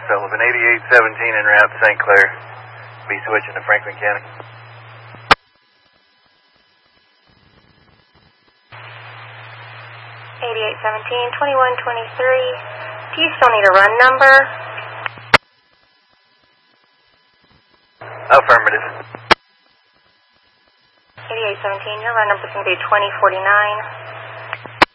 Sullivan, 8817 en route to St. Clair. Be switching to Franklin County. 8817, 2123. Do you still need a run number? Affirmative. 8817, your run number is going to be 2049.